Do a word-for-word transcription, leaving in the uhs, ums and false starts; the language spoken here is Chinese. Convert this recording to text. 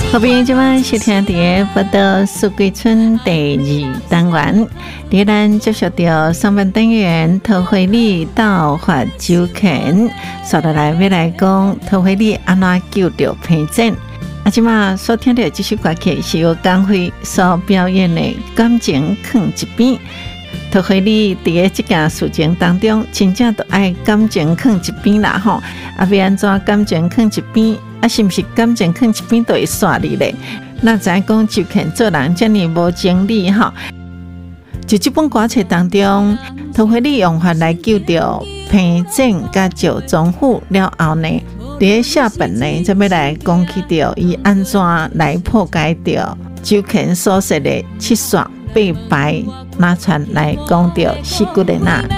好朋友，今晚收听的《报道苏桂村》第二单元，依然接受到上半单元桃花里道法周肯，说到来要来讲桃花里安怎救着平静。啊，今晚所听到这首歌曲是由江蕙所表演的《感情放一边》。桃花里伫个这件事情当中，真正都爱感情放一边啦吼。啊，要安怎感情放一边？啊，是不是感情放一边都会煞你咧？那知讲周肯做人这么无情理吼？就这本歌册当中，桃花里用法来救着平静甲赵宗虎了后呢，伫个下本呢，则要来讲起着伊安怎来破解着周肯所说的七煞八败，拿出来讲着四句的呐。